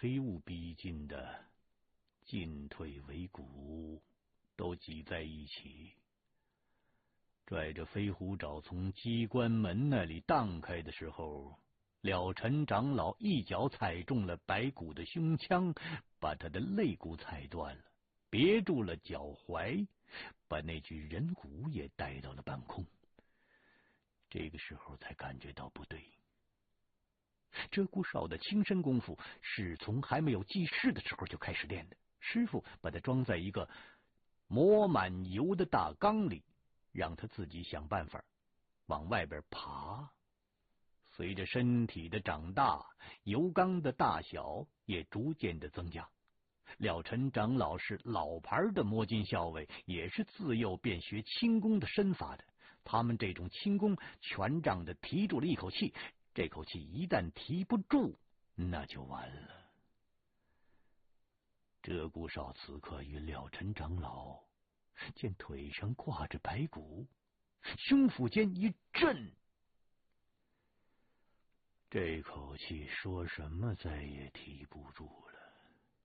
黑雾逼近的进退维谷都挤在一起。拽着飞虎爪从机关门那里荡开的时候，了尘长老一脚踩中了白骨的胸腔，把他的肋骨踩断了，别住了脚踝，把那具人骨也带到了半空。这个时候才感觉到不对，鹧鸪哨的轻身功夫是从还没有记事的时候就开始练的。师傅把它装在一个抹满油的大缸里，让他自己想办法往外边爬。随着身体的长大，油缸的大小也逐渐的增加。了尘长老是老牌的摸金校尉，也是自幼便学轻功的身法的。他们这种轻功全仗着提住了一口气，这口气一旦提不住，那就完了。鹧鸪哨此刻与了尘长老见腿上挂着白骨，胸腹间一震，这口气说什么再也提不住了。